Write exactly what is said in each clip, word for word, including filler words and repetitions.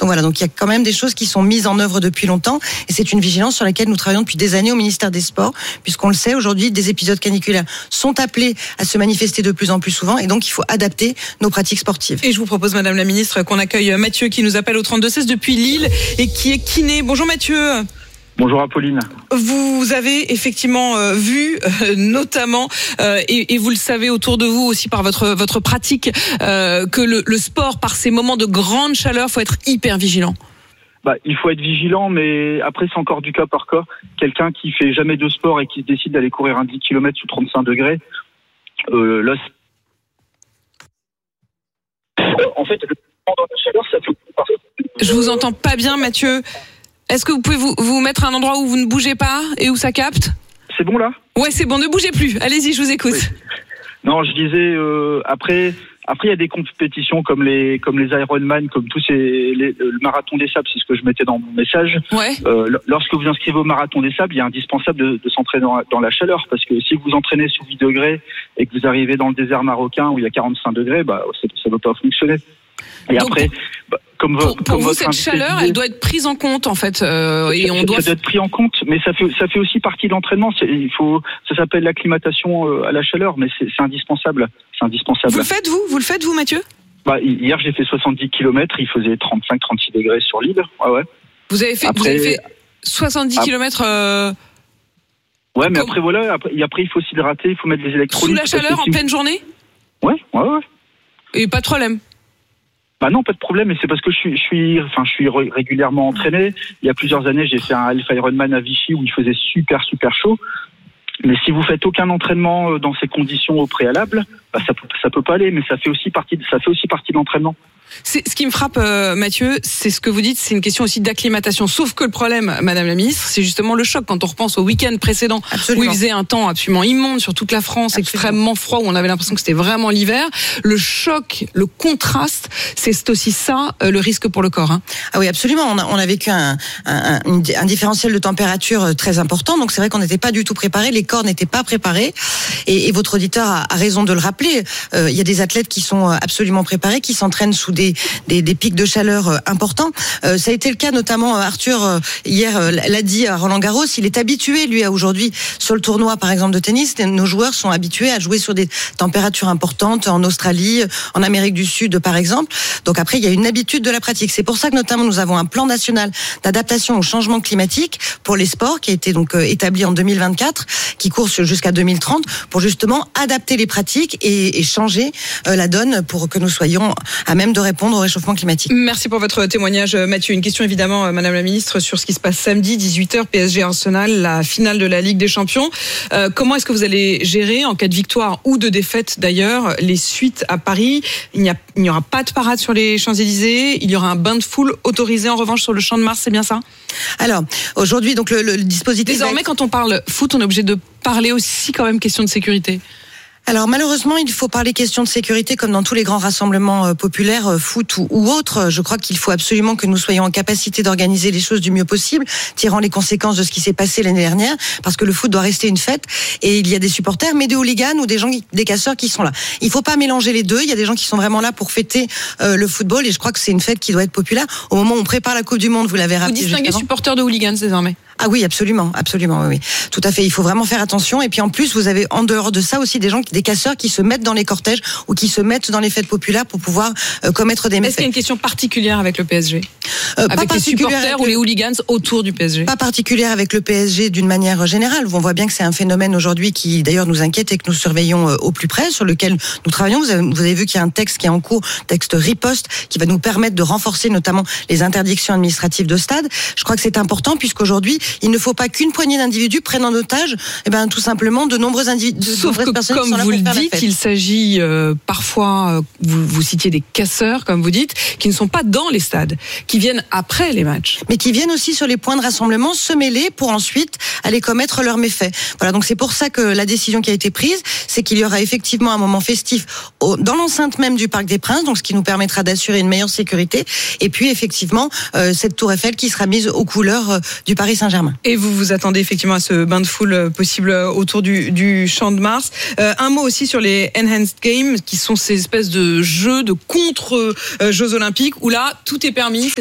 Donc voilà, donc il y a quand même des choses qui sont mises en œuvre depuis longtemps, et c'est une vigilance sur laquelle nous travaillons depuis des années au ministère des Sports, puisqu'on le sait, aujourd'hui, des épisodes caniculaires sont appelés à se manifester de plus en plus souvent, et donc il faut adapter nos pratiques sportives. Et je vous propose, Madame la Ministre, qu'on accueille Mathieu qui nous appelle au trente-deux seize depuis Lille et qui est kiné. Bonjour Mathieu. Bonjour Apolline. Vous avez effectivement euh, vu, euh, notamment, euh, et, et vous le savez autour de vous aussi par votre votre pratique, euh, que le, le sport, par ces moments de grande chaleur, faut être hyper vigilant. Bah, il faut être vigilant, mais après c'est encore du cas par cas. Quelqu'un qui fait jamais de sport et qui décide d'aller courir un dix kilomètres sous trente-cinq degrés, euh, là, en fait, pendant la chaleur, ça fait. Je vous entends pas bien, Mathieu. Est-ce que vous pouvez vous, vous mettre à un endroit où vous ne bougez pas et où ça capte ? C'est bon là ? Ouais, c'est bon, ne bougez plus. Allez-y, je vous écoute. Oui. Non, je disais, euh, après, après il y a des compétitions comme les comme les Ironman, comme tous ces les, le marathon des sables, c'est ce que je mettais dans mon message. Ouais. Euh, lorsque vous inscrivez au marathon des sables, il est indispensable de, de s'entraîner dans, dans la chaleur, parce que si vous entraînez sous huit degrés et que vous arrivez dans le désert marocain où il y a quarante-cinq degrés, bah ça ne va pas fonctionner. Et donc, après, bah, comme, pour, pour comme vous, votre cette chaleur, disait, elle doit être prise en compte, en fait, euh, et on ça, doit. Ça doit être pris en compte, mais ça fait ça fait aussi partie de l'entraînement. C'est, il faut, ça s'appelle l'acclimatation à la chaleur, mais c'est, c'est indispensable. C'est indispensable. Vous le faites vous, vous le faites vous, Mathieu ? Bah, hier j'ai fait soixante-dix kilomètres, il faisait trente-cinq trente-six degrés sur l'île. Ouais ouais. Vous avez fait, après, vous avez fait soixante-dix kilomètres. Euh... Ouais, mais Comme... après voilà, après, après il faut s'hydrater, il faut mettre des électrolytes. Sous la chaleur, en si... pleine journée ? Ouais, ouais, ouais. Et pas de problème. Bah non, pas de problème, mais c'est parce que je suis, je suis, enfin, je suis régulièrement entraîné. Il y a plusieurs années, j'ai fait un Alpha Ironman à Vichy où il faisait super, super chaud. Mais si vous faites aucun entraînement dans ces conditions au préalable, bah ça peut, ça peut pas aller. Mais ça fait aussi partie, de, ça fait aussi partie de l'entraînement. C'est, ce qui me frappe, euh, Mathieu, c'est ce que vous dites, c'est une question aussi d'acclimatation. Sauf que le problème, Madame la Ministre, c'est justement le choc. Quand on repense au week-end précédent, absolument, où il faisait un temps absolument immonde sur toute la France, absolument, extrêmement froid, où on avait l'impression que c'était vraiment l'hiver. Le choc, le contraste, c'est aussi ça, euh, le risque pour le corps. Hein. Ah oui, absolument. On a, on a vécu un, un, un, un différentiel de température très important. Donc c'est vrai qu'on n'était pas du tout préparés. Les corps n'étaient pas préparés. Et, et votre auditeur a, a raison de le rappeler. Euh, il y a des athlètes qui sont absolument préparés, qui s'entraînent sous des Des, des pics de chaleur euh, importants. Euh, ça a été le cas notamment, Arthur euh, hier euh, l'a dit à Roland Garros, il est habitué lui à aujourd'hui sur le tournoi par exemple de tennis, nos joueurs sont habitués à jouer sur des températures importantes en Australie, en Amérique du Sud par exemple. Donc après il y a une habitude de la pratique. C'est pour ça que notamment nous avons un plan national d'adaptation au changement climatique pour les sports qui a été donc euh, établi en deux mille vingt-quatre, qui court jusqu'à deux mille trente pour justement adapter les pratiques et, et changer euh, la donne pour que nous soyons à même de répondre au réchauffement climatique. Merci pour votre témoignage, Mathieu. Une question évidemment, Madame la Ministre, sur ce qui se passe samedi, dix-huit heures, P S G Arsenal, la finale de la Ligue des Champions. Euh, comment est-ce que vous allez gérer, en cas de victoire ou de défaite d'ailleurs, les suites à Paris ? Il n'y a, il n'y aura pas de parade sur les Champs-Élysées, il y aura un bain de foule autorisé en revanche sur le Champ de Mars, c'est bien ça ? Alors, aujourd'hui, donc le, le dispositif... Désormais, quand on parle foot, on est obligé de parler aussi quand même question de sécurité. Alors malheureusement, il faut parler question de sécurité comme dans tous les grands rassemblements euh, populaires, euh, foot ou, ou autres. Je crois qu'il faut absolument que nous soyons en capacité d'organiser les choses du mieux possible, tirant les conséquences de ce qui s'est passé l'année dernière, parce que le foot doit rester une fête et il y a des supporters, mais des hooligans ou des gens, des casseurs qui sont là. Il faut pas mélanger les deux. Il y a des gens qui sont vraiment là pour fêter euh, le football et je crois que c'est une fête qui doit être populaire. Au moment où on prépare la Coupe du Monde, vous l'avez rappelé. Vous distinguez supporters de hooligans désormais ? Ah oui, absolument, absolument, oui, oui, tout à fait. Il faut vraiment faire attention. Et puis en plus, vous avez en dehors de ça aussi des gens, des casseurs qui se mettent dans les cortèges ou qui se mettent dans les fêtes populaires pour pouvoir euh, commettre des méfaits. Est-ce qu'il y a une question particulière avec le P S G ? euh, Avec pas les supporters avec ou le... les hooligans autour du P S G ? Pas particulière avec le P S G d'une manière générale. On voit bien que c'est un phénomène aujourd'hui qui d'ailleurs nous inquiète et que nous surveillons euh, au plus près, sur lequel nous travaillons. Vous avez, vous avez vu qu'il y a un texte qui est en cours, texte riposte, qui va nous permettre de renforcer notamment les interdictions administratives de stade. Je crois que c'est important puisqu'aujourd'hui, il ne faut pas qu'une poignée d'individus prennent en otage, eh ben tout simplement de nombreux individus. Sauf que comme vous le dites, il s'agit euh, parfois, euh, vous, vous citiez des casseurs, comme vous dites, qui ne sont pas dans les stades, qui viennent après les matchs, mais qui viennent aussi sur les points de rassemblement se mêler pour ensuite aller commettre leurs méfaits. Voilà, donc c'est pour ça que la décision qui a été prise, c'est qu'il y aura effectivement un moment festif au, dans l'enceinte même du Parc des Princes, donc ce qui nous permettra d'assurer une meilleure sécurité. Et puis effectivement euh, cette Tour Eiffel qui sera mise aux couleurs euh, du Paris Saint-Germain. Et vous vous attendez effectivement à ce bain de foule possible autour du, du Champ de Mars. Euh, un mot aussi sur les Enhanced Games, qui sont ces espèces de jeux de contre-Jeux Olympiques, où là, tout est permis, c'est-à-dire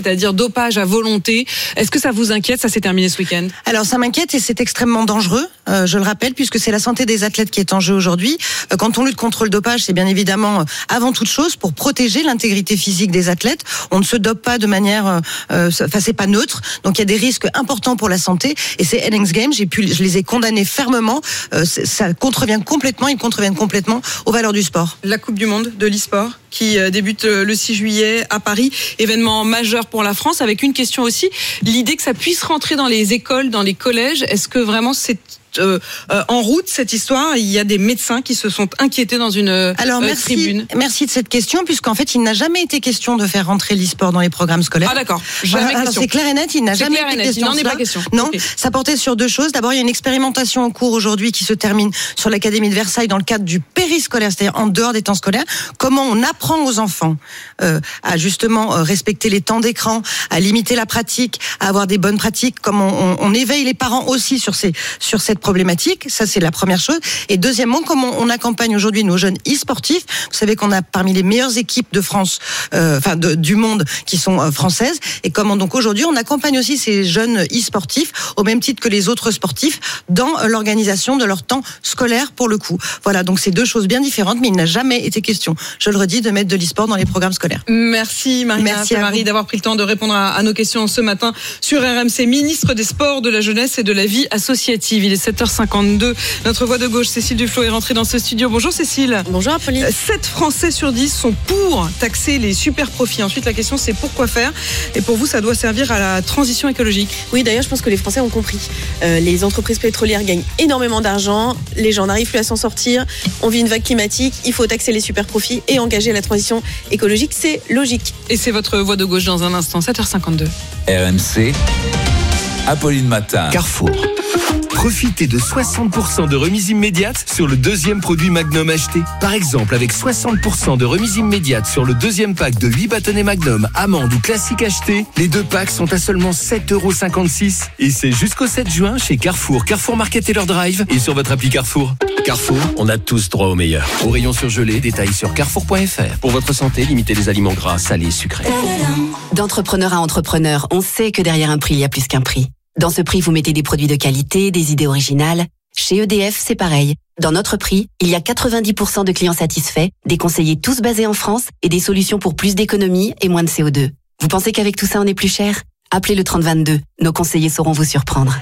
c'est-à-dire dopage à volonté. Est-ce que ça vous inquiète? Ça s'est terminé ce week-end. Alors ça m'inquiète et c'est extrêmement dangereux, euh, je le rappelle, puisque c'est la santé des athlètes qui est en jeu aujourd'hui. Euh, quand on lutte contre le dopage, c'est bien évidemment, euh, avant toute chose, pour protéger l'intégrité physique des athlètes. On ne se dope pas de manière, euh, euh, enfin c'est pas neutre, donc il y a des risques importants pour la santé. Et ces N X Games, j'ai pu, je les ai condamnés fermement. Euh, ça contrevient complètement, ils contreviennent complètement aux valeurs du sport. La Coupe du Monde de l'e-sport qui débute le six juillet à Paris, événement majeur pour la France, avec une question aussi, l'idée que ça puisse rentrer dans les écoles, dans les collèges, est-ce que vraiment c'est Euh, euh, en route cette histoire? Il y a des médecins qui se sont inquiétés dans une Alors, euh, merci, tribune. Merci de cette question, puisqu'en fait il n'a jamais été question de faire rentrer l'e-sport dans les programmes scolaires. Ah d'accord, jamais Alors, question. C'est clair et net, il n'a C'est jamais clair et été net. question. Il n'en est de pas cela. question. Non, Okay. Ça portait sur deux choses. D'abord, il y a une expérimentation en cours aujourd'hui qui se termine sur l'Académie de Versailles dans le cadre du périscolaire, c'est-à-dire en dehors des temps scolaires. Comment on apprend aux enfants euh, à justement euh, respecter les temps d'écran, à limiter la pratique, à avoir des bonnes pratiques. Comment on, on éveille les parents aussi sur ces sur cette problématique. Ça, c'est la première chose. Et deuxièmement, comment on accompagne aujourd'hui nos jeunes e-sportifs. Vous savez qu'on a parmi les meilleures équipes de France, euh, enfin de, du monde, qui sont euh, françaises. Et comment donc aujourd'hui on accompagne aussi ces jeunes e-sportifs au même titre que les autres sportifs dans euh, l'organisation de leur temps scolaire pour le coup. Voilà, donc c'est deux choses bien différentes, mais il n'a jamais été question, je le redis, de mettre de l'e-sport dans les programmes scolaires. Merci Marina Marie d'avoir pris le temps de répondre à, à nos questions ce matin sur R M C. Ministre des Sports, de la Jeunesse et de la Vie Associative. Il est sept heures cinquante-deux. Notre voix de gauche, Cécile Duflot, est rentrée dans ce studio. Bonjour Cécile. Bonjour Apolline. sept Français sur dix sont pour taxer les super profits. Ensuite, la question c'est pourquoi faire? Et pour vous, ça doit servir à la transition écologique. Oui, d'ailleurs, je pense que les Français ont compris. Euh, les entreprises pétrolières gagnent énormément d'argent. Les gens n'arrivent plus à s'en sortir. On vit une vague climatique. Il faut taxer les super profits et engager la transition écologique. C'est logique. Et c'est votre voix de gauche dans un instant. sept heures cinquante-deux. R M C, Apolline Matin. Carrefour. Profitez de soixante pour cent de remise immédiate sur le deuxième produit Magnum acheté. Par exemple, avec soixante pour cent de remise immédiate sur le deuxième pack de huit bâtonnets Magnum, amande ou classique acheté, les deux packs sont à seulement sept euros cinquante-six. Et c'est jusqu'au sept juin chez Carrefour, Carrefour Market et leur drive et sur votre appli Carrefour. Carrefour, on a tous droit au meilleur. Au rayon surgelé, détails sur carrefour point f r. Pour votre santé, limitez les aliments gras, salés, sucrés. D'entrepreneur à entrepreneur, on sait que derrière un prix, il y a plus qu'un prix. Dans ce prix, vous mettez des produits de qualité, des idées originales. Chez E D F, c'est pareil. Dans notre prix, il y a quatre-vingt-dix pour cent de clients satisfaits, des conseillers tous basés en France et des solutions pour plus d'économie et moins de C O deux. Vous pensez qu'avec tout ça, on est plus cher? Appelez le trente vingt-deux. Nos conseillers sauront vous surprendre.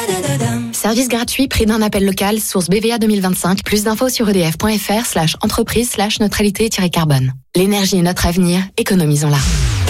Service gratuit, prix d'un appel local, source B V A deux mille vingt-cinq. Plus d'infos sur edf point f r slash entreprise slash neutralité-carbone. L'énergie est notre avenir, économisons-la.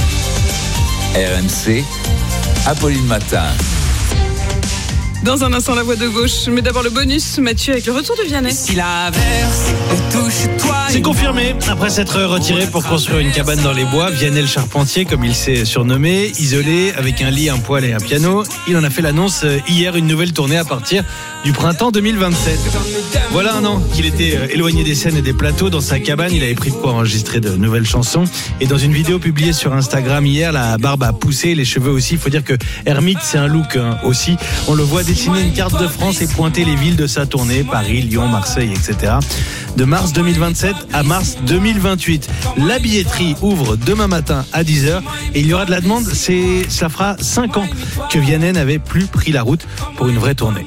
R M C, Apolline Matin. Dans un instant, la voix de gauche. Mais d'abord le bonus, Mathieu, avec le retour de Vianney. Si l'averse touche toi. C'est confirmé. Après s'être retiré pour construire une cabane dans les bois, Vianney le Charpentier, comme il s'est surnommé, isolé, avec un lit, un poêle et un piano, il en a fait l'annonce hier, une nouvelle tournée à partir du printemps deux mille vingt-sept. Voilà un an qu'il était éloigné des scènes et des plateaux. Dans sa cabane, il avait pris de quoi enregistrer de nouvelles chansons. Et dans une vidéo publiée sur Instagram hier, la barbe a poussé, les cheveux aussi. Il faut dire que Hermite, c'est un look hein, aussi. On le voit dessiner une carte de France et pointer les villes de sa tournée, Paris, Lyon, Marseille, et cetera. De mars deux mille vingt-sept à mars deux mille vingt-huit. La billetterie ouvre demain matin à dix heures et il y aura de la demande. C'est, ça fera cinq ans que Vianney n'avait plus pris la route pour une vraie tournée.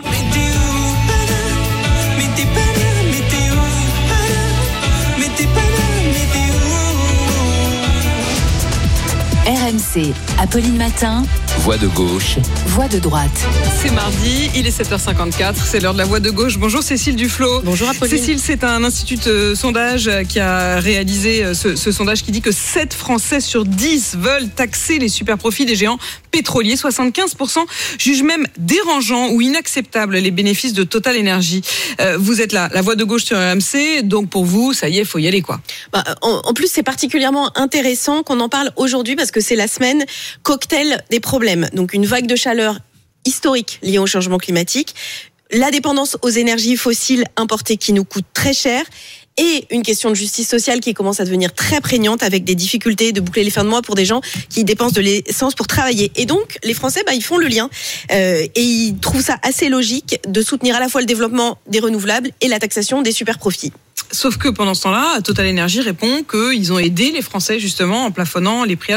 R M C, Apolline Matin. Voix de gauche. Voix de droite. C'est mardi, il est sept heures cinquante-quatre, c'est l'heure de la voix de gauche. Bonjour Cécile Duflot. Bonjour Apolline. Cécile, c'est un institut de sondage qui a réalisé ce, ce sondage qui dit que sept Français sur dix veulent taxer les super profits des géants pétroliers. soixante-quinze pour cent jugent même dérangeant ou inacceptable les bénéfices de Total Energy. Euh, vous êtes la, la voix de gauche sur R M C, donc pour vous, ça y est, il faut y aller quoi. Bah, en, en plus, c'est particulièrement intéressant qu'on en parle aujourd'hui parce que c'est la semaine cocktail des problèmes. Donc une vague de chaleur historique liée au changement climatique, la dépendance aux énergies fossiles importées qui nous coûtent très cher et une question de justice sociale qui commence à devenir très prégnante avec des difficultés de boucler les fins de mois pour des gens qui dépensent de l'essence pour travailler. Et donc, les Français, bah, ils font le lien euh, et ils trouvent ça assez logique de soutenir à la fois le développement des renouvelables et la taxation des super profits. Sauf que pendant ce temps-là, Total Energy répond qu'ils ont aidé les Français justement en plafonnant les prix à la pompe.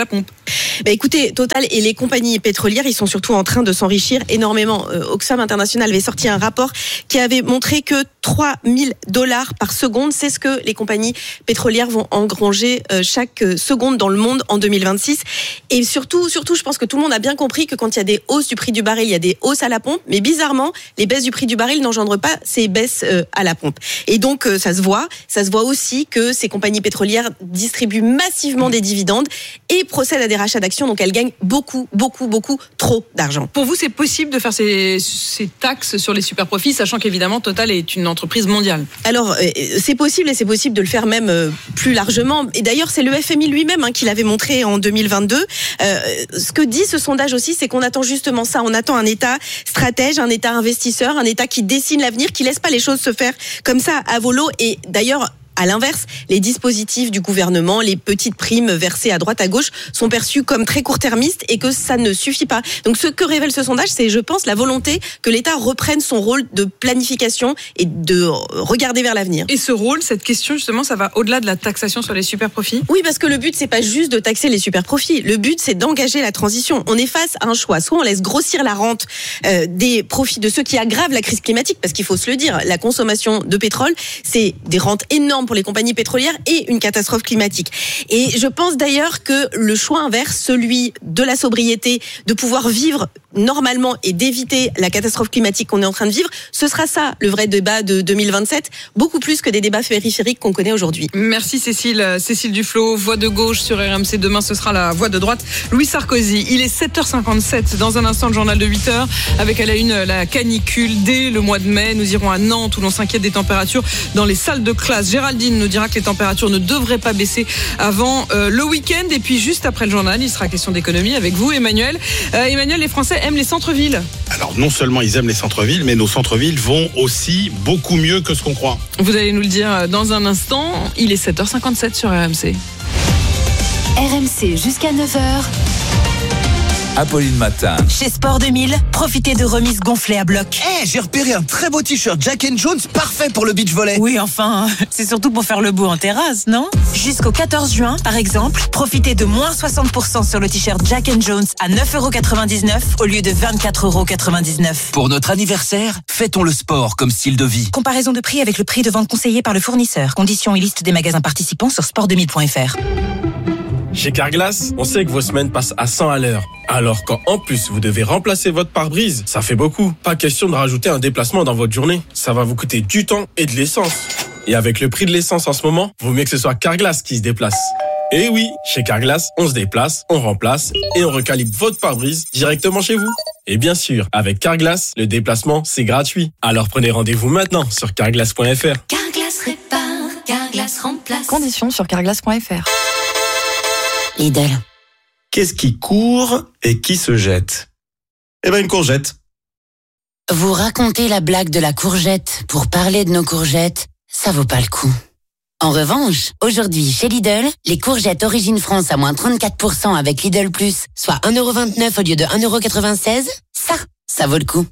Bah écoutez, Total et les compagnies pétrolières, ils sont surtout en train de s'enrichir énormément. Euh, Oxfam International avait sorti un rapport qui avait montré que trois mille dollars par seconde, c'est ce que les compagnies pétrolières vont engranger euh, chaque seconde dans le monde en deux mille vingt-six. Et surtout, surtout, je pense que tout le monde a bien compris que quand il y a des hausses du prix du baril, il y a des hausses à la pompe. Mais bizarrement, les baisses du prix du baril n'engendrent pas ces baisses euh, à la pompe. Et donc, euh, ça se voit. Ça se voit aussi que ces compagnies pétrolières distribuent massivement des dividendes et procèdent à des rachats d'actions, donc elles gagnent beaucoup, beaucoup, beaucoup trop d'argent. Pour vous, c'est possible de faire ces, ces taxes sur les super profits, sachant qu'évidemment Total est une entreprise mondiale? Alors, euh, c'est possible et c'est possible de le faire même euh, plus largement. Et d'ailleurs, c'est le F M I lui-même hein, qui l'avait montré en deux mille vingt-deux. Euh, ce que dit ce sondage aussi, c'est qu'on attend justement ça. On attend un État stratège, un État investisseur, un État qui dessine l'avenir, qui laisse pas les choses se faire comme ça à volo. Et d'ailleurs, à l'inverse, les dispositifs du gouvernement, les petites primes versées à droite à gauche sont perçus comme très court-termistes et que ça ne suffit pas. Donc ce que révèle ce sondage, c'est, je pense, la volonté que l'État reprenne son rôle de planification et de regarder vers l'avenir. Et ce rôle, cette question justement, ça va au-delà de la taxation sur les super profits? Oui, parce que le but, c'est pas juste de taxer les super profits. Le but, c'est d'engager la transition. On est face à un choix. Soit on laisse grossir la rente euh, des profits de ceux qui aggravent la crise climatique, parce qu'il faut se le dire, la consommation de pétrole, c'est des rentes énormes pour les compagnies pétrolières et une catastrophe climatique. Et je pense d'ailleurs que le choix inverse, celui de la sobriété, de pouvoir vivre normalement et d'éviter la catastrophe climatique qu'on est en train de vivre, ce sera ça le vrai débat de deux mille vingt-sept, beaucoup plus que des débats périphériques qu'on connaît aujourd'hui. Merci Cécile. Cécile Duflot, voix de gauche sur R M C. Demain, ce sera la voix de droite. Louis Sarkozy, il est sept heures cinquante-sept. Dans un instant, le journal de huit heures, avec à la une la canicule dès le mois de mai. Nous irons à Nantes où l'on s'inquiète des températures dans les salles de classe. Géraldine nous dira que les températures ne devraient pas baisser avant euh, le week-end. Et puis juste après le journal, il sera question d'économie avec vous, Emmanuel. Euh, Emmanuel, les Français aiment les centres-villes. Alors non seulement ils aiment les centres-villes, mais nos centres-villes vont aussi beaucoup mieux que ce qu'on croit. Vous allez nous le dire dans un instant. Il est sept heures cinquante-sept sur R M C. R M C jusqu'à neuf heures. Apolline Matin. Chez Sport deux mille, profitez de remises gonflées à bloc. Eh, hey, j'ai repéré un très beau t-shirt Jack and Jones, parfait pour le beach volley. Oui, enfin, c'est surtout pour faire le beau en terrasse, non? Jusqu'au quatorze juin, par exemple, profitez de moins soixante pour cent sur le t-shirt Jack and Jones à neuf euros quatre-vingt-dix-neuf au lieu de vingt-quatre euros quatre-vingt-dix-neuf. Pour notre anniversaire, fêtons le sport comme style de vie. Comparaison de prix avec le prix de vente conseillé par le fournisseur. Conditions et liste des magasins participants sur sport deux mille point f r. Chez Carglass, on sait que vos semaines passent à cent à l'heure. Alors quand en plus vous devez remplacer votre pare-brise, ça fait beaucoup. Pas question de rajouter un déplacement dans votre journée. Ça va vous coûter du temps et de l'essence. Et avec le prix de l'essence en ce moment, vaut mieux que ce soit Carglass qui se déplace. Et oui, chez Carglass, on se déplace, on remplace et on recalibre votre pare-brise directement chez vous. Et bien sûr, avec Carglass, le déplacement, c'est gratuit. Alors prenez rendez-vous maintenant sur carglass point f r. Carglass répare, Carglass remplace. Conditions sur carglass point f r. Lidl. Qu'est-ce qui court et qui se jette? Eh ben une courgette. Vous racontez la blague de la courgette pour parler de nos courgettes, ça vaut pas le coup. En revanche, aujourd'hui chez Lidl, les courgettes Origine France à moins trente-quatre pour cent avec Lidl Plus, soit un euro vingt-neuf au lieu de un euro quatre-vingt-seize, ça, ça vaut le coup.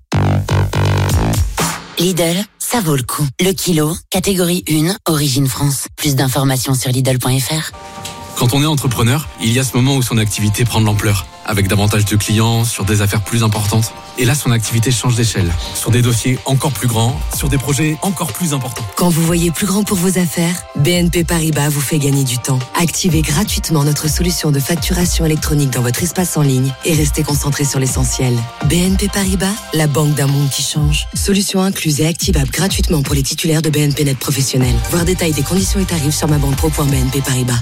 Lidl, ça vaut le coup. Le kilo, catégorie un, Origine France. Plus d'informations sur lidl point f r. Quand on est entrepreneur, il y a ce moment où son activité prend de l'ampleur, avec davantage de clients, sur des affaires plus importantes. Et là, son activité change d'échelle, sur des dossiers encore plus grands, sur des projets encore plus importants. Quand vous voyez plus grand pour vos affaires, B N P Paribas vous fait gagner du temps. Activez gratuitement notre solution de facturation électronique dans votre espace en ligne et restez concentré sur l'essentiel. B N P Paribas, la banque d'un monde qui change. Solution incluse et activable gratuitement pour les titulaires de B N P Net professionnels. Voir détail des conditions et tarifs sur ma banque pro point b n p paribas.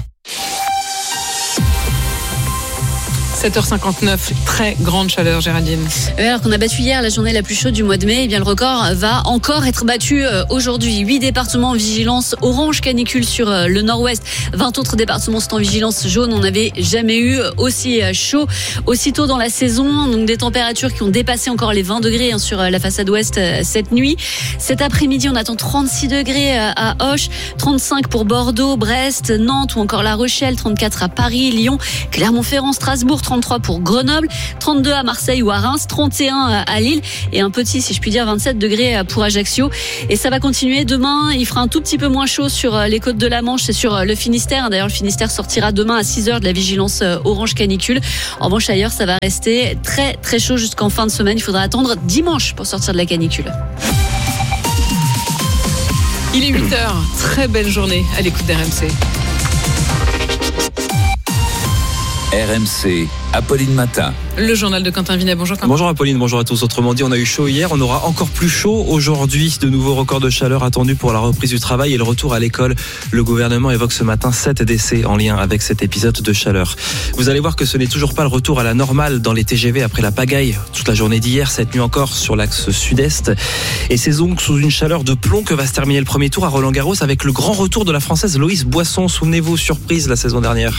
sept heures cinquante-neuf, très grande chaleur, Géraldine. Alors qu'on a battu hier la journée la plus chaude du mois de mai, eh bien le record va encore être battu aujourd'hui. huit départements en vigilance orange canicule sur le nord-ouest. vingt autres départements sont en vigilance jaune. On n'avait jamais eu aussi chaud aussitôt dans la saison. Donc des températures qui ont dépassé encore les vingt degrés sur la façade ouest cette nuit. Cet après-midi, on attend trente-six degrés à Auch, trente-cinq pour Bordeaux, Brest, Nantes ou encore La Rochelle, trente-quatre à Paris, Lyon, Clermont-Ferrand, Strasbourg, trente-trois pour Grenoble, trente-deux à Marseille ou à Reims, trente et un à Lille et un petit, si je puis dire, vingt-sept degrés pour Ajaccio. Et ça va continuer demain. Il fera un tout petit peu moins chaud sur les côtes de la Manche et sur le Finistère. D'ailleurs, le Finistère sortira demain à six heures de la vigilance orange canicule. En revanche, ailleurs, ça va rester très très chaud jusqu'en fin de semaine. Il faudra attendre dimanche pour sortir de la canicule. Il est huit heures. Très belle journée à l'écoute d'R M C. R M C, Apolline Matin. Le journal de Quentin Vinet. Bonjour Quentin. Bonjour Apolline, bonjour à tous. Autrement dit, on a eu chaud hier, on aura encore plus chaud aujourd'hui. De nouveaux records de chaleur attendus pour la reprise du travail et le retour à l'école. Le gouvernement évoque ce matin sept décès en lien avec cet épisode de chaleur. Vous allez voir que ce n'est toujours pas le retour à la normale dans les T G V après la pagaille toute la journée d'hier, cette nuit encore sur l'axe sud-est. Et c'est donc sous une chaleur de plomb que va se terminer le premier tour à Roland-Garros avec le grand retour de la Française Loïs Boisson. Souvenez-vous, surprise la saison dernière.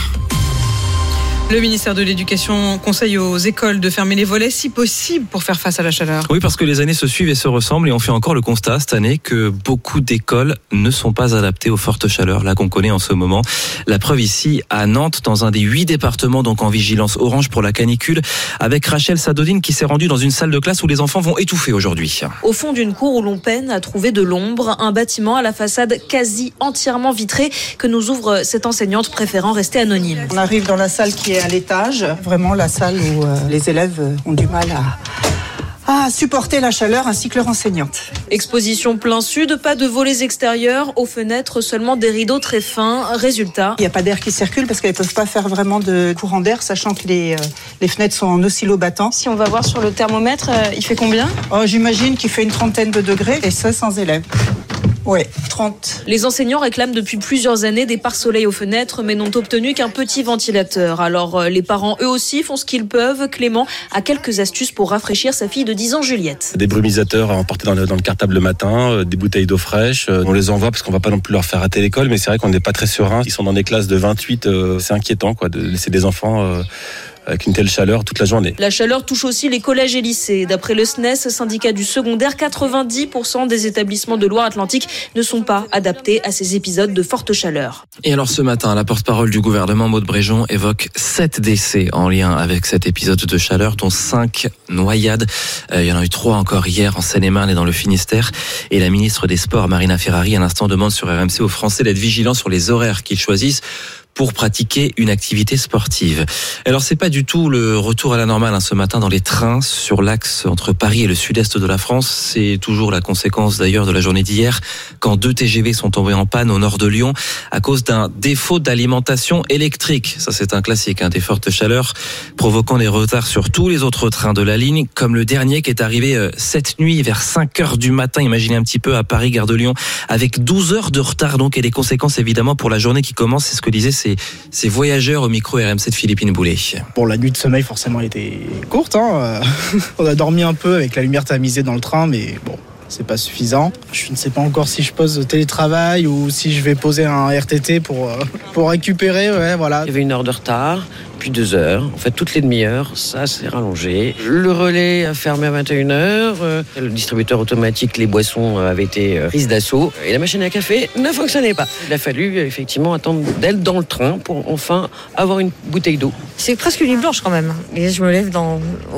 Le ministère de l'Éducation conseille aux écoles de fermer les volets si possible pour faire face à la chaleur. Oui, parce que les années se suivent et se ressemblent et on fait encore le constat cette année que beaucoup d'écoles ne sont pas adaptées aux fortes chaleurs là qu'on connaît en ce moment. La preuve ici à Nantes, dans un des huit départements donc en vigilance orange pour la canicule, avec Rachel Sadodine qui s'est rendue dans une salle de classe où les enfants vont étouffer aujourd'hui. Au fond d'une cour où l'on peine à trouver de l'ombre, un bâtiment à la façade quasi entièrement vitrée que nous ouvre cette enseignante préférant rester anonyme. On arrive dans la salle qui est à l'étage, vraiment la salle où euh, les élèves ont du mal à, à supporter la chaleur ainsi que leur enseignante. Exposition plein sud, pas de volets extérieurs, aux fenêtres seulement des rideaux très fins. Résultat, il n'y a pas d'air qui circule parce qu'elles ne peuvent pas faire vraiment de courant d'air, sachant que les, euh, les fenêtres sont en oscillobattant. Si on va voir sur le thermomètre, euh, il fait combien ? Oh, j'imagine qu'il fait une trentaine de degrés et ça sans élèves. Ouais, trente. Les enseignants réclament depuis plusieurs années des pare-soleil aux fenêtres, mais n'ont obtenu qu'un petit ventilateur. Alors, les parents, eux aussi, font ce qu'ils peuvent. Clément a quelques astuces pour rafraîchir sa fille de dix ans, Juliette. Des brumisateurs à emporter dans le, dans le cartable le matin, des bouteilles d'eau fraîche. On les envoie parce qu'on va pas non plus leur faire rater l'école, mais c'est vrai qu'on n'est pas très serein. Ils sont dans des classes de vingt-huit, euh, c'est inquiétant, quoi, de laisser des enfants euh, avec une telle chaleur toute la journée. La chaleur touche aussi les collèges et lycées. D'après le S N E S, syndicat du secondaire, quatre-vingt-dix pour cent des établissements de Loire-Atlantique ne sont pas adaptés à ces épisodes de forte chaleur. Et alors ce matin, la porte-parole du gouvernement, Maud Bréjon, évoque sept décès en lien avec cet épisode de chaleur, dont cinq noyades. Euh, il y en a eu trois encore hier en Seine-et-Marne et dans le Finistère. Et la ministre des Sports, Marina Ferrari, à l'instant demande sur R M C aux Français d'être vigilants sur les horaires qu'ils choisissent pour pratiquer une activité sportive. Alors c'est pas du tout le retour à la normale hein, ce matin dans les trains sur l'axe entre Paris et le sud-est de la France. C'est toujours la conséquence d'ailleurs de la journée d'hier quand deux T G V sont tombés en panne au nord de Lyon à cause d'un défaut d'alimentation électrique. Ça c'est un classique, hein, des fortes chaleurs provoquant des retards sur tous les autres trains de la ligne, comme le dernier qui est arrivé euh, cette nuit vers cinq heures du matin. Imaginez un petit peu à Paris, gare de Lyon, avec douze heures de retard donc et des conséquences évidemment pour la journée qui commence. C'est ce que disait Ces, ces voyageurs au micro R M C de Philippine Boulet. Bon, la nuit de sommeil, forcément, elle était courte. Hein. On a dormi un peu avec la lumière tamisée dans le train, mais bon, c'est pas suffisant. Je ne sais pas encore si je pose télétravail ou si je vais poser un R T T pour, pour récupérer. Ouais, voilà. Il y avait une heure de retard, puis deux heures. En fait, toutes les demi-heures, ça s'est rallongé. Le relais a fermé à vingt et une heures. Le distributeur automatique, les boissons avaient été prises d'assaut. Et la machine à café ne fonctionnait pas. Il a fallu effectivement attendre d'être dans le train pour enfin avoir une bouteille d'eau. C'est presque une nuit blanche quand même. Et je me lève dans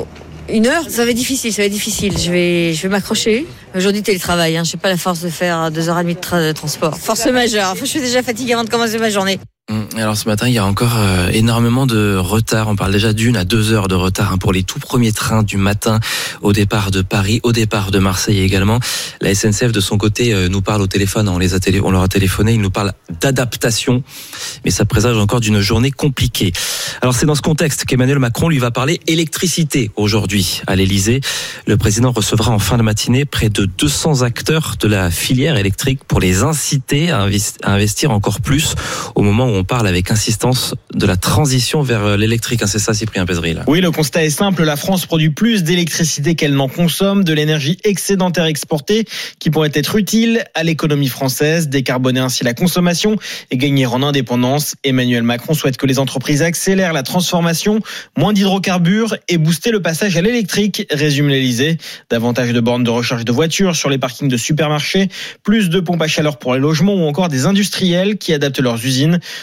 une heure. Ça va être difficile, ça va être difficile. Je vais, je vais m'accrocher. Aujourd'hui, télétravail. Hein. Je n'ai pas la force de faire deux heures trente de, tra- de transport. Force majeure. Enfin, je suis déjà fatiguée avant de commencer ma journée. Alors ce matin, il y a encore euh, énormément de retard. On parle déjà d'une à deux heures de retard hein, pour les tout premiers trains du matin au départ de Paris, au départ de Marseille également. La S N C F de son côté euh, nous parle au téléphone, on, les a télé- on leur a téléphoné, ils nous parlent d'adaptation, mais ça présage encore d'une journée compliquée. Alors c'est dans ce contexte qu'Emmanuel Macron lui va parler électricité aujourd'hui à l'Elysée. Le président recevra en fin de matinée près de deux cents acteurs de la filière électrique pour les inciter à investir encore plus au moment où on parle avec insistance de la transition vers l'électrique. C'est ça, Cyprien Pézeril. Oui, le constat est simple. La France produit plus d'électricité qu'elle n'en consomme, de l'énergie excédentaire exportée qui pourrait être utile à l'économie française, décarboner ainsi la consommation et gagner en indépendance. Emmanuel Macron souhaite que les entreprises accélèrent la transformation, moins d'hydrocarbures et booster le passage à l'électrique, résume l'Elysée. Davantage de bornes de recharge de voitures sur les parkings de supermarchés, plus de pompes à chaleur pour les logements ou encore des industriels qui adaptent leurs usines.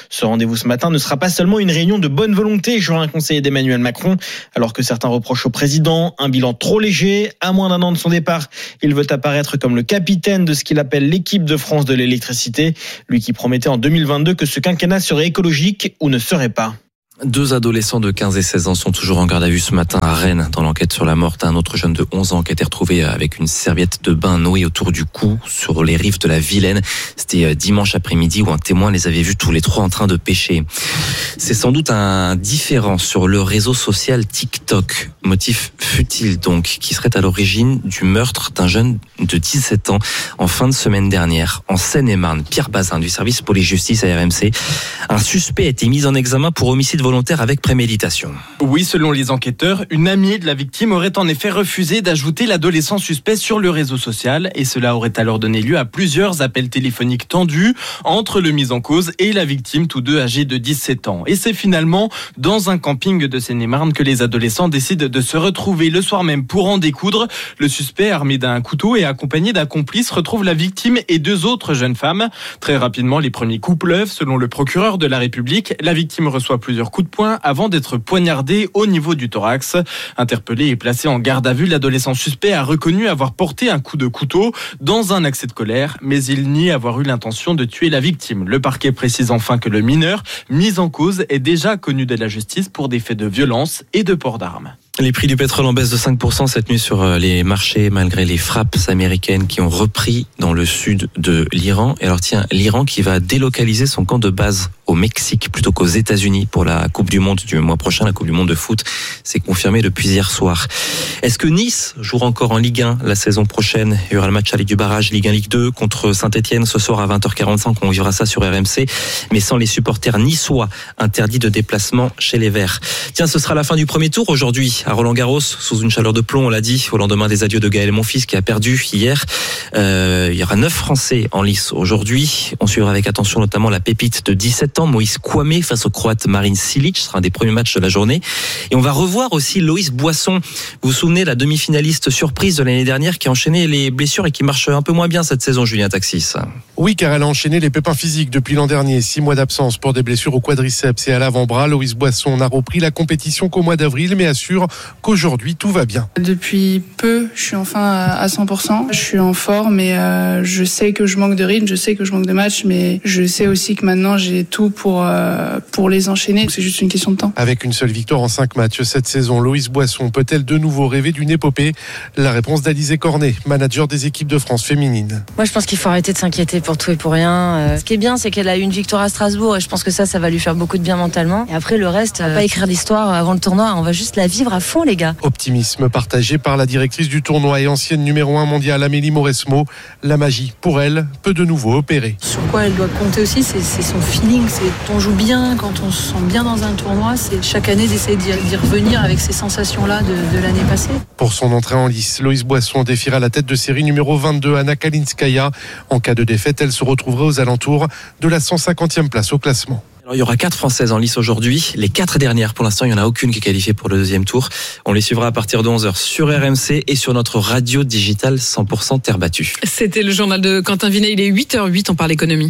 Ce rendez-vous ce matin ne sera pas seulement une réunion de bonne volonté, jure un conseiller d'Emmanuel Macron, alors que certains reprochent au président un bilan trop léger. À moins d'un an de son départ, il veut apparaître comme le capitaine de ce qu'il appelle l'équipe de France de l'électricité, lui qui promettait en deux mille vingt-deux que ce quinquennat serait écologique ou ne serait pas. Deux adolescents de quinze et seize ans sont toujours en garde à vue ce matin à Rennes dans l'enquête sur la mort d'un autre jeune de onze ans qui a été retrouvé avec une serviette de bain nouée autour du cou sur les rives de la Vilaine. C'était dimanche après-midi où un témoin les avait vus tous les trois en train de pêcher. C'est sans doute un différent sur le réseau social TikTok. Motif futile donc, qui serait à l'origine du meurtre d'un jeune de dix-sept ans en fin de semaine dernière. En Seine-et-Marne, Pierre Bazin du service police-justice à R M C. Un suspect a été mis en examen pour homicide volontaire avec préméditation. Oui, selon les enquêteurs, une amie de la victime aurait en effet refusé d'ajouter l'adolescent suspect sur le réseau social et cela aurait alors donné lieu à plusieurs appels téléphoniques tendus entre le mis en cause et la victime, tous deux âgés de dix-sept ans. Et c'est finalement dans un camping de Seine-et-Marne que les adolescents décident de se retrouver le soir même pour en découdre. Le suspect, armé d'un couteau et accompagné d'un complice, retrouve la victime et deux autres jeunes femmes. Très rapidement, les premiers coups pleuvent. Selon le procureur de la République, la victime reçoit plusieurs coups de poing avant d'être poignardé au niveau du thorax. Interpellé et placé en garde à vue, l'adolescent suspect a reconnu avoir porté un coup de couteau dans un accès de colère, mais il nie avoir eu l'intention de tuer la victime. Le parquet précise enfin que le mineur mis en cause est déjà connu de la justice pour des faits de violence et de port d'armes. Les prix du pétrole en baisse de cinq pour cent cette nuit sur les marchés, malgré les frappes américaines qui ont repris dans le sud de l'Iran. Et alors tiens, l'Iran qui va délocaliser son camp de base au Mexique plutôt qu'aux États-Unis pour la Coupe du Monde du mois prochain, la Coupe du Monde de foot. C'est confirmé depuis hier soir. Est-ce que Nice jouera encore en Ligue un la saison prochaine? Il y aura le match à Ligue du barrage, Ligue un, Ligue deux contre Saint-Etienne ce soir à vingt heures quarante-cinq. On vivra ça sur R M C, mais sans les supporters niçois, interdits de déplacement chez les Verts. Tiens, ce sera la fin du premier tour aujourd'hui à Roland-Garros, sous une chaleur de plomb, on l'a dit, au lendemain des adieux de Gaël Monfils qui a perdu hier. Euh, il y aura neuf Français en lice aujourd'hui. On suivra avec attention notamment la pépite de dix-sept ans, Moïse Kouamé, face au Croate Marin Cilic. Ce sera un des premiers matchs de la journée. Et on va revoir aussi Loïs Boisson. Vous vous souvenez, la demi-finaliste surprise de l'année dernière qui a enchaîné les blessures et qui marche un peu moins bien cette saison, Julien Taxis. Oui, car elle a enchaîné les pépins physiques depuis l'an dernier. Six mois d'absence pour des blessures au quadriceps et à l'avant-bras. Loïs Boisson n'a repris la compétition qu'au mois d'avril, mais assure qu'aujourd'hui, tout va bien. Depuis peu, je suis enfin à cent pour cent. Je suis en forme et euh, je sais que je manque de rythme, je sais que je manque de match, mais je sais aussi que maintenant, j'ai tout pour, euh, pour les enchaîner. C'est juste une question de temps. Avec une seule victoire en cinq matchs cette saison, Loïs Boisson peut-elle de nouveau rêver d'une épopée? La réponse d'Alizé Cornet, manager des équipes de France féminines. Moi, je pense qu'il faut arrêter de s'inquiéter pour tout et pour rien. Ce qui est bien, c'est qu'elle a eu une victoire à Strasbourg et je pense que ça, ça va lui faire beaucoup de bien mentalement. Et après, le reste, on va pas écrire l'histoire avant le tournoi, on va juste la vivre à fond, les gars. Optimisme partagé par la directrice du tournoi et ancienne numéro un mondiale Amélie Mauresmo. La magie, pour elle, peut de nouveau opérer. Sur quoi elle doit compter aussi, c'est, c'est son feeling. C'est quand on joue bien, quand on se sent bien dans un tournoi, c'est chaque année d'essayer d'y, d'y revenir avec ces sensations-là de, de l'année passée. Pour son entrée en lice, Loïs Boisson défiera la tête de série numéro vingt-deux, Anna Kalinskaya. En cas de défaite, elle se retrouverait aux alentours de la cent cinquantième place au classement. Alors, il y aura quatre Françaises en lice aujourd'hui. Les quatre dernières, pour l'instant, il n'y en a aucune qui est qualifiée pour le deuxième tour. On les suivra à partir de onze heures sur R M C et sur notre radio digitale cent pour cent terre battue. C'était le journal de Quentin Vinet. Il est huit heures huit, on parle économie.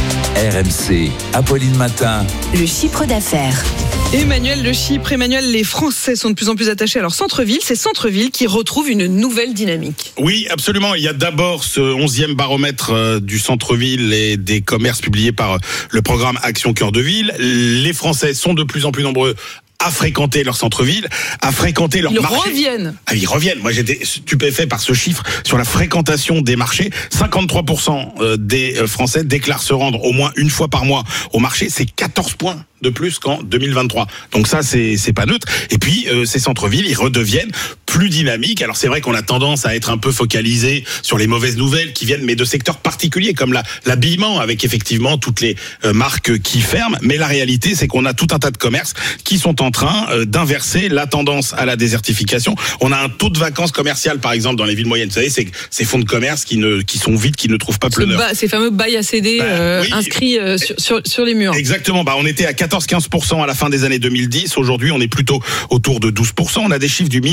R M C, Apolline Matin. Le chiffre d'affaires. Emmanuel de Chypre. Emmanuel, les Français sont de plus en plus attachés à leur centre-ville. C'est centre-ville qui retrouve une nouvelle dynamique. Oui, absolument. Il y a d'abord ce onzième baromètre du centre-ville et des commerces publié par le programme Action Cœur de Ville. Les Français sont de plus en plus nombreux à fréquenter leur centre-ville, à fréquenter leur ils marché. Ils reviennent. Ah, ils reviennent. Moi, j'étais stupéfait par ce chiffre sur la fréquentation des marchés. cinquante-trois pour cent des Français déclarent se rendre au moins une fois par mois au marché. C'est quatorze points de plus qu'en deux mille vingt-trois. Donc ça, c'est c'est pas neutre. Et puis, euh, ces centres-villes, ils redeviennent plus dynamiques. Alors c'est vrai qu'on a tendance à être un peu focalisé sur les mauvaises nouvelles qui viennent, mais de secteurs particuliers, comme la, l'habillement, avec effectivement toutes les euh, marques qui ferment. Mais la réalité, c'est qu'on a tout un tas de commerces qui sont en train euh, d'inverser la tendance à la désertification. On a un taux de vacances commerciales, par exemple, dans les villes moyennes. Vous savez, c'est ces fonds de commerce qui ne qui sont vides, qui ne trouvent pas preneur. Ba- ces fameux bails à céder bah, euh, oui. inscrits euh, sur, sur, sur les murs. Exactement. Bah, on était à quatorze à quinze pour cent à la fin des années deux mille dix. Aujourd'hui, on est plutôt autour de douze pour cent. On a des chiffres du ministère de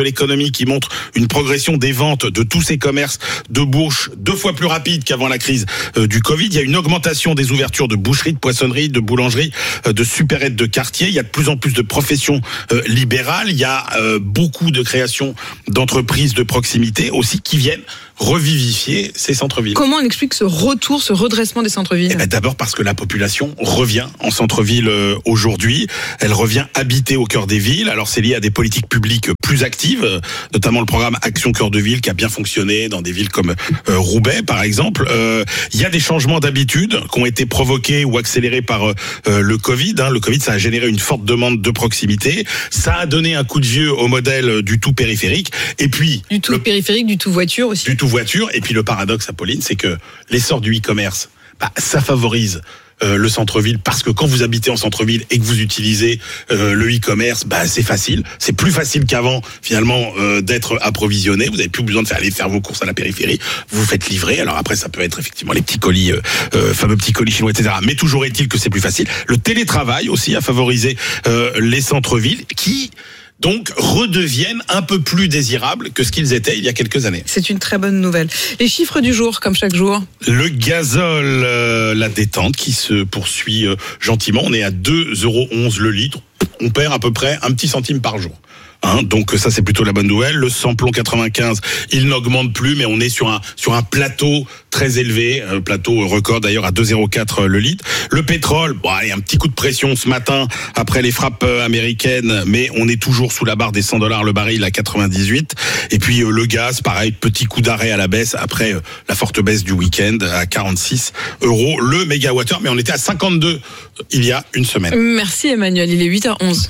l'économie qui montre une progression des ventes de tous ces commerces de bouche deux fois plus rapide qu'avant la crise euh, du Covid. Il y a une augmentation des ouvertures de boucheries, de poissonneries, de boulangeries, euh, de supérettes de quartier. Il y a de plus en plus de professions euh, libérales. Il y a euh, beaucoup de créations d'entreprises de proximité aussi qui viennent revivifier ces centres-villes. Comment on explique ce retour, ce redressement des centres-villes ? Eh ben d'abord parce que la population revient en centre-ville euh, aujourd'hui. Elle revient habiter au cœur des villes. Alors c'est lié à des politiques publiques plus actives, euh, notamment le programme Action Cœur de Ville qui a bien fonctionné dans des villes comme euh, Roubaix par exemple. Euh, il y a des changements d'habitude qui ont été provoqués ou accélérés par euh, le Covid. Hein. Le Covid, ça a généré une forte demande de proximité. Ça a donné un coup de vieux au modèle du tout périphérique. Et puis du tout le... périphérique, du tout voiture aussi. Du tout voiture. Et puis le paradoxe, Apolline, c'est que l'essor du e-commerce, bah, ça favorise euh, le centre-ville parce que quand vous habitez en centre-ville et que vous utilisez euh, le e-commerce, bah, c'est facile. C'est plus facile qu'avant, finalement, euh, d'être approvisionné. Vous n'avez plus besoin de faire aller faire vos courses à la périphérie. Vous vous faites livrer. Alors après, ça peut être effectivement les petits colis, euh, euh, fameux petits colis chinois, et cetera. Mais toujours est-il que c'est plus facile. Le télétravail aussi a favorisé euh, les centres-villes qui... donc redeviennent un peu plus désirables que ce qu'ils étaient il y a quelques années. C'est une très bonne nouvelle. Les chiffres du jour, comme chaque jour. Le gazole, euh, la détente qui se poursuit euh, gentiment. On est à deux euros onze le litre. On perd à peu près un petit centime par jour. Hein, donc ça c'est plutôt la bonne nouvelle. Le samplon quatre-vingt-quinze, il n'augmente plus, mais on est sur un sur un plateau très élevé, un plateau record d'ailleurs à deux euros zéro quatre le litre. Le pétrole, bon, allez, un petit coup de pression ce matin après les frappes américaines, mais on est toujours sous la barre des cent dollars le baril à quatre-vingt-dix-huit. Et puis euh, le gaz, pareil, petit coup d'arrêt à la baisse après euh, la forte baisse du week-end à quarante-six euros le mégawattheure, mais on était à cinquante-deux il y a une semaine. Merci Emmanuel, il est huit heures onze.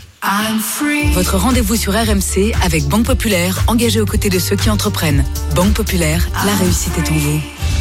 Votre rendez-vous sur R M C avec Banque Populaire, engagée aux côtés de ceux qui entreprennent. Banque Populaire, la réussite est en vous.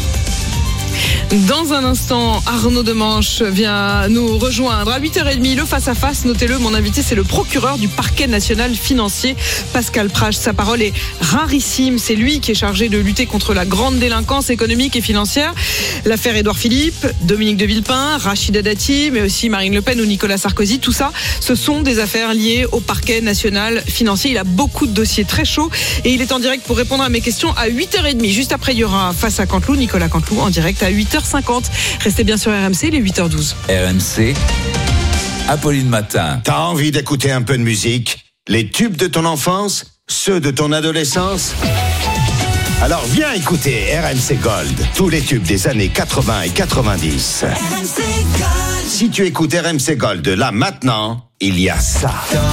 Dans un instant, Arnaud Demanche vient nous rejoindre à huit heures trente, le face-à-face. Notez-le, mon invité, c'est le procureur du parquet national financier, Pascal Prache. Sa parole est rarissime. C'est lui qui est chargé de lutter contre la grande délinquance économique et financière. L'affaire Édouard Philippe, Dominique de Villepin, Rachida Dati, mais aussi Marine Le Pen ou Nicolas Sarkozy. Tout ça, ce sont des affaires liées au parquet national financier. Il a beaucoup de dossiers très chauds et il est en direct pour répondre à mes questions à huit heures trente. Juste après, il y aura Face à Canteloup, Nicolas Canteloup en direct à huit heures cinquante. Restez bien sur R M C, il est huit heures douze. R M C, Apolline Matin. T'as envie d'écouter un peu de musique? Les tubes de ton enfance? Ceux de ton adolescence? Alors viens écouter R M C Gold. Tous les tubes des années quatre-vingts et quatre-vingt-dix. R M C Gold. Si tu écoutes R M C Gold là maintenant, il y a ça.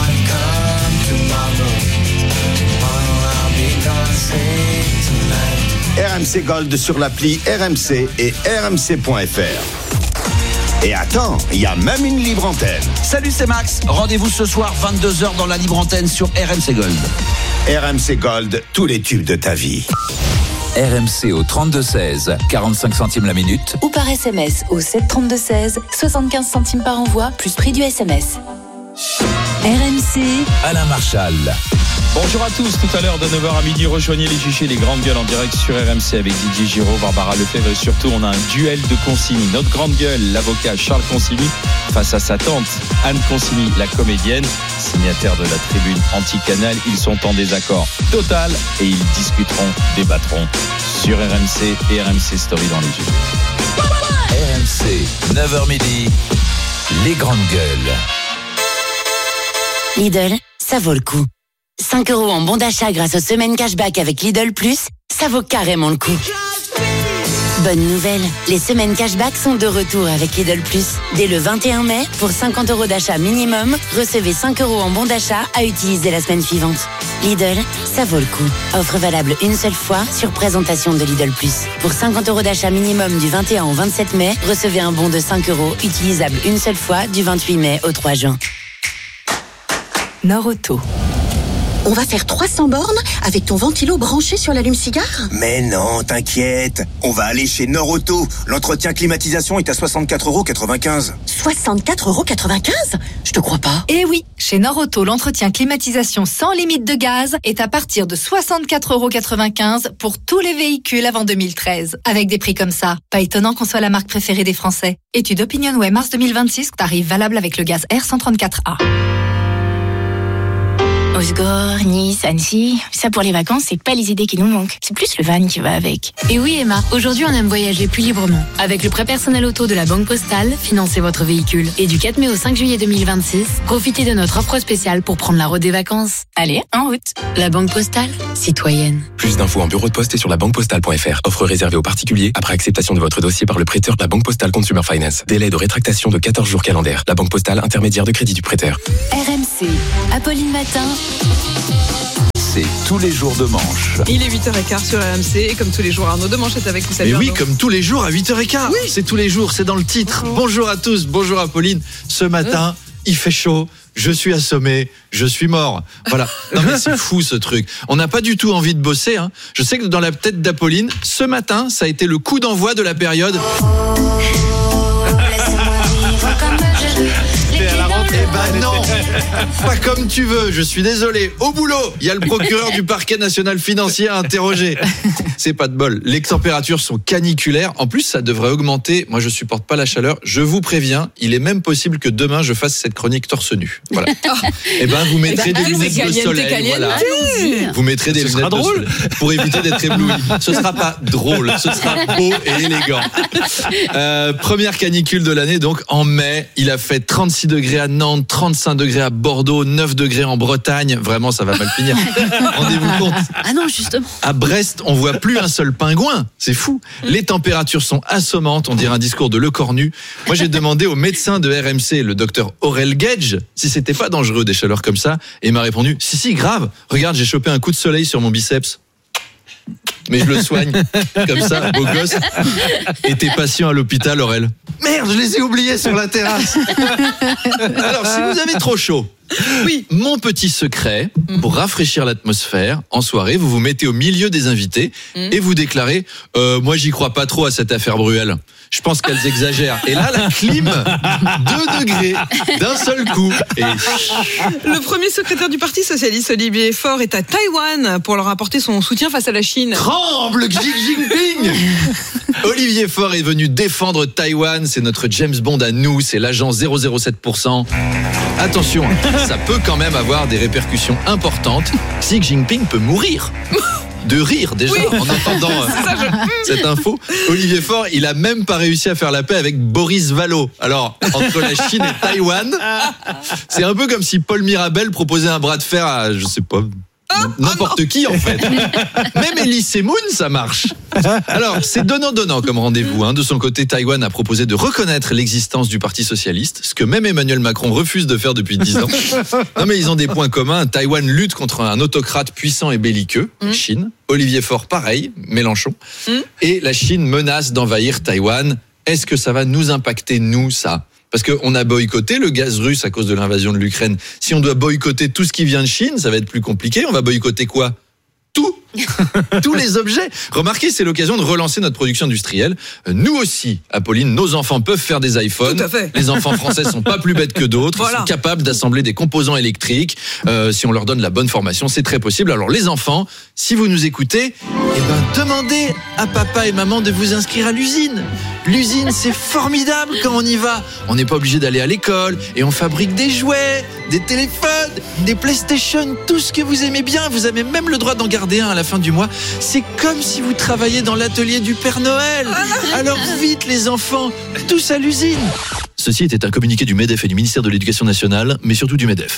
R M C Gold sur l'appli R M C et R M C point F R. Et attends, il y a même une libre antenne. Salut, c'est Max. Rendez-vous ce soir vingt-deux heures dans la libre antenne sur R M C Gold. R M C Gold, tous les tubes de ta vie. R M C au trente-deux seize, quarante-cinq centimes la minute. Ou par S M S au sept trente-deux seize, soixante-quinze centimes par envoi, plus prix du S M S. R M C, Alain Marchal. Bonjour à tous, tout à l'heure de neuf heures à midi, rejoignez les Chichés, les grandes gueules en direct sur R M C avec Didier Giraud, Barbara Lefebvre et surtout on a un duel de Consigny. Notre grande gueule, l'avocat Charles Consigny face à sa tante Anne Consigny, la comédienne, signataire de la tribune anti-canal. Ils sont en désaccord total et ils discuteront, débattront sur R M C et R M C Story dans les yeux. R M C, neuf heures midi, les grandes gueules. Lidl, ça vaut le coup. cinq euros en bon d'achat grâce aux semaines cashback avec Lidl Plus, ça vaut carrément le coup. Bonne nouvelle, les semaines cashback sont de retour avec Lidl Plus. Dès le vingt et un mai, pour cinquante euros d'achat minimum, recevez cinq euros en bon d'achat à utiliser la semaine suivante. Lidl, ça vaut le coup. Offre valable une seule fois sur présentation de Lidl Plus. Pour cinquante euros d'achat minimum du vingt et un au vingt-sept mai, recevez un bon de cinq euros utilisable une seule fois du vingt-huit mai au trois juin. Norauto. On va faire trois cents bornes avec ton ventilo branché sur l'allume-cigare? Mais non, t'inquiète. On va aller chez Norauto. L'entretien climatisation est à soixante-quatre euros quatre-vingt-quinze. soixante-quatre euros quatre-vingt-quinze? Je te crois pas. Eh oui, chez Norauto, l'entretien climatisation sans limite de gaz est à partir de soixante-quatre euros quatre-vingt-quinze pour tous les véhicules avant deux mille treize. Avec des prix comme ça, pas étonnant qu'on soit la marque préférée des Français. Étude OpinionWay mars deux mille vingt-six, tarif valable avec le gaz R cent trente-quatre A. Osgore, Nice, Annecy. Ça pour les vacances, c'est pas les idées qui nous manquent. C'est plus le van qui va avec. Et oui Emma, aujourd'hui on aime voyager plus librement. Avec le prêt personnel auto de la Banque Postale, financez votre véhicule. Et du quatre mai au cinq juillet deux mille vingt-six, profitez de notre offre spéciale pour prendre la route des vacances. Allez, en route. La Banque Postale, citoyenne. Plus d'infos en bureau de poste et sur la banque postale point f r. Offre réservée aux particuliers après acceptation de votre dossier par le prêteur de la Banque Postale Consumer Finance. Délai de rétractation de quatorze jours calendaires. La Banque Postale, intermédiaire de crédit du prêteur. R M C, Apolline Matin. C'est tous les jours de manche. Il est huit heures quinze sur R M C et comme tous les jours Arnaud de Manche est avec vous. Salut Et oui, Arnaud. comme tous les jours à huit heures quinze. Oui. C'est tous les jours, c'est dans le titre. Bonjour, bonjour à tous, bonjour Apolline. Ce matin, il fait chaud. Je suis assommé, je suis mort. Voilà. Non mais c'est fou ce truc. On n'a pas du tout envie de bosser. Hein. Je sais que dans la tête d'Apolline, ce matin, ça a été le coup d'envoi de la période. Eh ben non, pas comme tu veux, je suis désolé. Au boulot, il y a le procureur du parquet national financier à interroger. C'est pas de bol. Les températures sont caniculaires. En plus, ça devrait augmenter. Moi, je supporte pas la chaleur. Je vous préviens, il est même possible que demain, je fasse cette chronique torse nu. Voilà. Eh ben, vous mettrez des lunettes de soleil. Voilà. Vous mettrez des lunettes de soleil pour éviter d'être ébloui. Ce sera pas drôle, ce sera beau et élégant. Euh, première canicule de l'année, donc en mai, il a fait trente-six degrés à Nantes, trente-cinq degrés à Bordeaux, neuf degrés en Bretagne. Vraiment, ça va mal finir. Rendez-vous compte. Ah non, justement. À Brest, on voit plus un seul pingouin. C'est fou. Les températures sont assommantes. On dirait un discours de Le Cornu. Moi, j'ai demandé au médecin de R M C, le docteur Aurel Gage, si c'était pas dangereux des chaleurs comme ça. Et il m'a répondu, si, si, grave. Regarde, j'ai chopé un coup de soleil sur mon biceps. Mais je le soigne. Comme ça, beau gosse. Et tes patients à l'hôpital, Aurel. Merde, je les ai oubliés sur la terrasse. Alors, si vous avez trop chaud, oui, mon petit secret pour rafraîchir l'atmosphère en soirée, vous vous mettez au milieu des invités et vous déclarez euh, moi j'y crois pas trop à cette affaire Bruel. Je pense qu'elles exagèrent. Et là, la clim, deux degrés d'un seul coup. Et... Le premier secrétaire du Parti socialiste, Olivier Faure, est à Taïwan pour leur apporter son soutien face à la Chine. Tremble, Xi Jinping. Olivier Faure est venu défendre Taïwan. C'est notre James Bond à nous. C'est l'agent zéro zéro sept pour cent. Attention, ça peut quand même avoir des répercussions importantes. Xi Jinping peut mourir. De rire déjà, oui, en entendant ça, je... cette info. Olivier Faure, il a même pas réussi à faire la paix avec Boris Vallaud. Alors, entre la Chine et Taïwan, c'est un peu comme si Paul Mirabel proposait un bras de fer à, je sais pas, n'importe oh qui en fait. Même Elie Semoun, ça marche. Alors, c'est donnant-donnant comme rendez-vous. Hein. De son côté, Taïwan a proposé de reconnaître l'existence du Parti socialiste, ce que même Emmanuel Macron refuse de faire depuis dix ans. Non mais ils ont des points communs. Taïwan lutte contre un autocrate puissant et belliqueux, mmh. Chine. Olivier Faure, pareil, Mélenchon. Mmh. Et la Chine menace d'envahir Taïwan. Est-ce que ça va nous impacter, nous, ça ? Parce qu'on a boycotté le gaz russe à cause de l'invasion de l'Ukraine. Si on doit boycotter tout ce qui vient de Chine, ça va être plus compliqué. On va boycotter quoi ? Tout. Tous les objets. Remarquez, c'est l'occasion de relancer notre production industrielle. Nous aussi, Apolline, nos enfants peuvent faire des iPhones. Tout à fait. Les enfants français sont pas plus bêtes que d'autres. Voilà. Ils sont capables d'assembler des composants électriques. Euh, si on leur donne la bonne formation, c'est très possible. Alors les enfants, si vous nous écoutez, eh ben, demandez à papa et maman de vous inscrire à l'usine. L'usine, c'est formidable quand on y va. On n'est pas obligé d'aller à l'école et on fabrique des jouets, des téléphones, des PlayStation, tout ce que vous aimez bien. Vous avez même le droit d'en garder un à la fin du mois. C'est comme si vous travailliez dans l'atelier du Père Noël. Alors vite les enfants, tous à l'usine. Ceci était un communiqué du MEDEF et du ministère de l'Éducation nationale, mais surtout du MEDEF.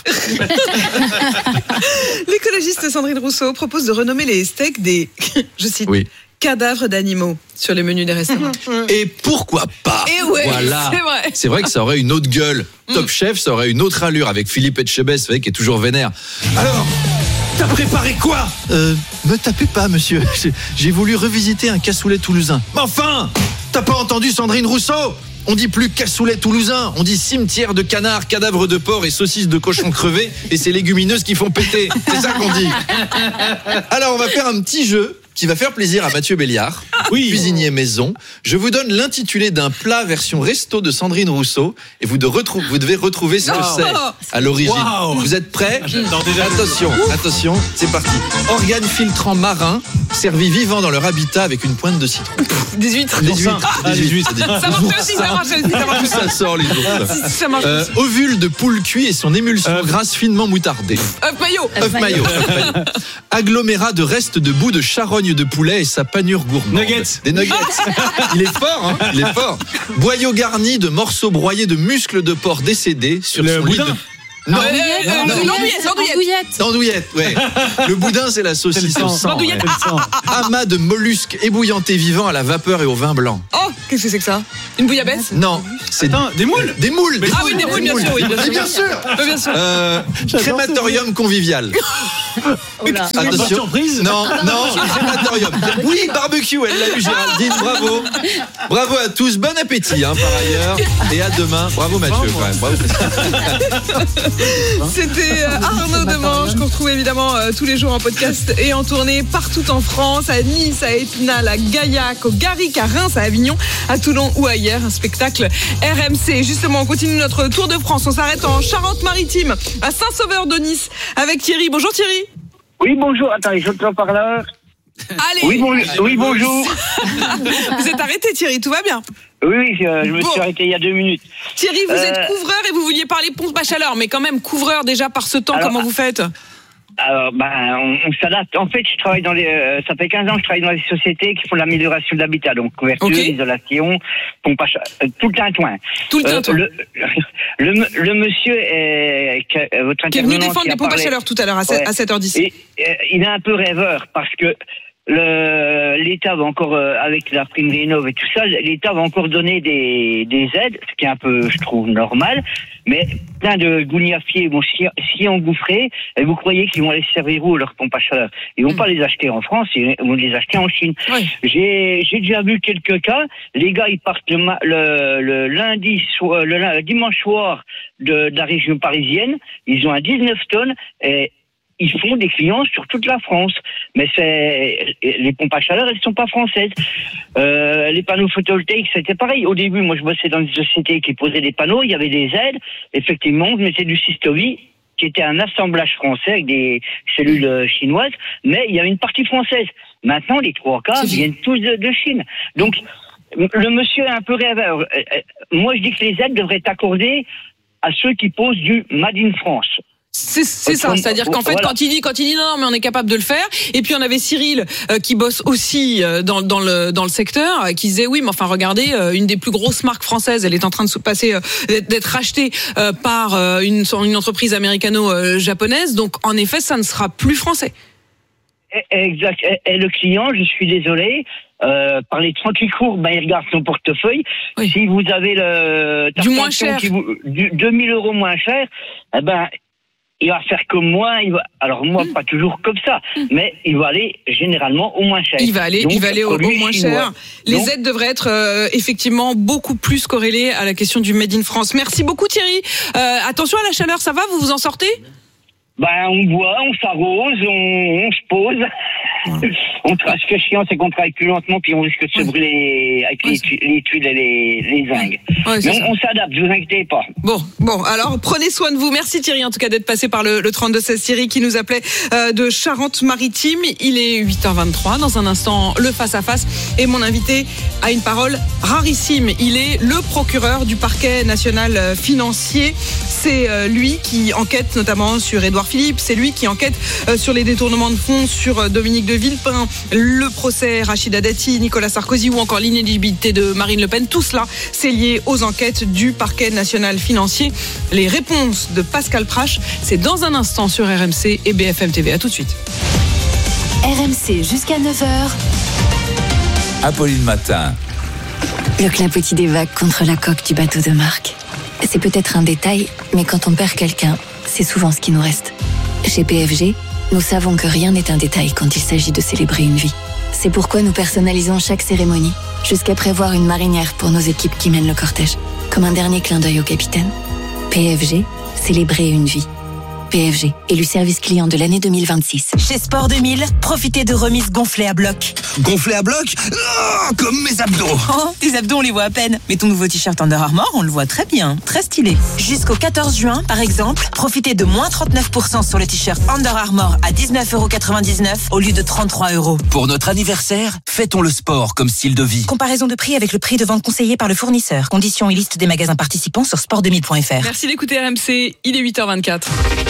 L'écologiste Sandrine Rousseau propose de renommer les steaks des, je cite, oui. cadavres d'animaux sur les menus des restaurants. Et pourquoi pas ? Et ouais, voilà. c'est vrai. C'est vrai que ça aurait une autre gueule. Top Chef, ça aurait une autre allure avec Philippe Etchebest, qui est toujours vénère. Alors, t'as préparé quoi ? Euh, me tapez pas, monsieur. J'ai voulu revisiter un cassoulet toulousain. Mais enfin, t'as pas entendu Sandrine Rousseau ? On dit plus cassoulet toulousain, on dit cimetière de canards, cadavres de porc et saucisses de cochon crevés, et c'est légumineuses qui font péter. C'est ça qu'on dit. Alors on va faire un petit jeu qui va faire plaisir à Mathieu Béliard, oui. cuisinier maison. Je vous donne l'intitulé d'un plat version resto de Sandrine Rousseau et vous, de retrou- vous devez retrouver ce que Wow. c'est à l'origine. Wow. Vous êtes prêts ? déjà. Attention, attention, c'est parti. Organes filtrants marins servis vivants dans leur habitat avec une pointe de citron. Des huîtres. Des huîtres. Ah, des des huîtres. huîtres. Ça marche aussi, ça marche aussi, ça marche Tout aussi. ça sort les autres. Si, si, ça marche Euh, aussi. ovule de poule cuit et son émulsion Euh. grasse finement moutardée. Œuf maillot. Œuf maillot. œuf maillot. Agglomérat de restes de bout de charogne de poulet et sa panure gourmande. Nuggets. Des nuggets. Il est fort, hein. Il est fort. Boyau garni de morceaux broyés de muscles de porc décédés sur Le son boudin. lit de... Non, Euh, euh, non, non. L'andouillette, l'andouillette. D'andouillette, ouais. Le boudin, c'est la saucisse au sang. L'andouillette. ouais. Ah, ah, ah, Amas de mollusques ébouillantés vivants à la vapeur et au vin blanc. Oh, qu'est-ce que c'est que ça? Une bouillabaisse? Non, c'est Attends, des moules. des moules. Ah oui, des moules, bien sûr, oui, bien sûr. Mais bien sûr. Euh, bien sûr. Euh, crématorium convivial. Oh là. Bonne Attention. surprise. Non, non, crématorium. Oui, barbecue, elle l'a eu, Géraldine, bravo. Bravo à tous, bon appétit, hein, par ailleurs. Et à demain. Bravo Mathieu, quand même. Bravo. C'était euh, Arnaud Demange qu'on retrouve évidemment euh, tous les jours en podcast et en tournée partout en France, à Nice, à Épinal, à Gaillac, au Garric, à Reims, à Avignon, à Toulon ou ailleurs. Un spectacle R M C. Justement, on continue notre tour de France. On s'arrête en Charente-Maritime, à Saint-Sauveur de Nice, avec Thierry. Bonjour Thierry. Oui, bonjour. Attendez, je te parle là. Allez. Oui, bon, oui, bonjour. Vous êtes arrêté Thierry, tout va bien? Oui, oui, je, je me Bon. suis arrêté il y a deux minutes. Thierry, vous Euh, êtes couvreur et vous vouliez parler pompe à chaleur, mais quand même couvreur déjà par ce temps, Alors, comment vous faites? Alors, ben, on, on s'adapte. En fait, je travaille dans les, euh, ça fait quinze ans que je travaille dans les sociétés qui font l'amélioration de l'habitat, donc couverture, Ok. isolation, pompe à chaleur, euh, tout le tintouin. Tout le tintouin. le, le, le monsieur est, que- euh, votre Qui est venu intervenant défendre qui a les pompes à parlé- chaleur tout à l'heure à Ouais. sept heures dix. Et, euh, il est un peu rêveur parce que le, l'État va encore, euh, avec la prime rénov et tout ça, l'État va encore donner des, des aides, ce qui est un peu, je trouve, normal. Mais plein de gougnafiers vont s'y, s'y engouffrer et vous croyez qu'ils vont aller servir où leurs pompes à chaleur? Ils vont Mm. pas les acheter en France, ils vont les acheter en Chine. Ouais. J'ai, j'ai déjà vu quelques cas. Les gars, ils partent le, ma- le, le lundi, so- le, lin- dimanche soir de, de la région parisienne. Ils ont un dix-neuf tonnes et ils font des clients sur toute la France. Mais c'est, les pompes à chaleur, elles sont pas françaises. Euh, les panneaux photovoltaïques, c'était pareil. Au début, moi, je bossais dans une société qui posait des panneaux. Il y avait des aides. Effectivement, on mettait du Systovi, qui était un assemblage français avec des cellules euh, chinoises. Mais il y avait une partie française. Maintenant, les trois quarts C'est viennent tous de, de Chine. Donc, le monsieur est un peu rêveur. Euh, euh, Moi, je dis que les aides devraient être accordées à ceux qui posent du Made in France. C'est, c'est ça, Comme- c'est-à-dire qu'en fait, voilà. quand il dit, quand il dit non, non, mais on est capable de le faire. Et puis on avait Cyril euh, qui bosse aussi euh, dans, dans le dans le secteur, euh, qui disait oui, mais enfin regardez, euh, une des plus grosses marques françaises, elle est en train de se passer, euh, d'être, d'être rachetée euh, par euh, une une entreprise américano-japonaise. Donc en effet, ça ne sera plus français. Exact. Et, et le client, je suis désolé, euh, par les temps qui courent, ben, il regarde son portefeuille. Oui. Si vous avez le Du moins Tartampion cher. qui vous, du deux mille euros moins cher, eh ben, il va faire comme moi. Il va, alors moi, pas toujours comme ça, mais il va aller généralement au moins cher. Il va aller, Donc, il va aller au, au produit moins chinois. cher. Les Donc, aides devraient être euh, effectivement beaucoup plus corrélées à la question du Made in France. Merci beaucoup Thierry. Euh, attention à la chaleur, ça va? Vous vous en sortez? Ben, on boit, on s'arrose, on, on se pose. On tra- ce qui est chiant, c'est qu'on travaille plus lentement, puis on risque de se Ouais. brûler avec Ouais, les, c'est- tu- les tuiles et les, les zingues. Ouais, c'est Mais ça. on, on s'adapte, ne vous inquiétez pas. Bon, bon, alors prenez soin de vous. Merci Thierry en tout cas d'être passé par le, le trente-deux seize. Thierry qui nous appelait euh, de Charente-Maritime. Il est huit heures vingt-trois. Dans un instant, le face-à-face. Et mon invité a une parole rarissime. Il est le procureur du parquet national euh, financier. C'est euh, lui qui enquête notamment sur Édouard Philippe. C'est lui qui enquête euh, sur les détournements de fonds sur euh, Dominique de Villepin, le procès Rachida Dati, Nicolas Sarkozy ou encore l'inéligibilité de Marine Le Pen. Tout cela, c'est lié aux enquêtes du parquet national financier. Les réponses de Pascal Prache, c'est dans un instant sur R M C et B F M T V. À tout de suite. R M C jusqu'à neuf heures. Apolline Matin. Le clapotis des vagues contre la coque du bateau de Marc. C'est peut-être un détail, mais quand on perd quelqu'un, c'est souvent ce qui nous reste. Chez P F G, nous savons que rien n'est un détail quand il s'agit de célébrer une vie. C'est pourquoi nous personnalisons chaque cérémonie, jusqu'à prévoir une marinière pour nos équipes qui mènent le cortège, comme un dernier clin d'œil au capitaine. P F G, célébrer une vie. P F G, élu service client de l'année deux mille vingt-six. Chez Sport deux mille, profitez de remises gonflées à bloc. Gonflé à bloc? Oh, comme mes abdos. Oh, tes abdos, on les voit à peine. Mais ton nouveau t-shirt Under Armour, on le voit très bien. Très stylé. Jusqu'au quatorze juin, par exemple, profitez de moins trente-neuf pour cent sur le t-shirt Under Armour à dix-neuf euros quatre-vingt-dix-neuf au lieu de trente-trois euros. Pour notre anniversaire, fêtons le sport comme style de vie. Comparaison de prix avec le prix de vente conseillé par le fournisseur. Conditions et liste des magasins participants sur sport deux mille point f r. Merci d'écouter R M C, il est huit heures vingt-quatre.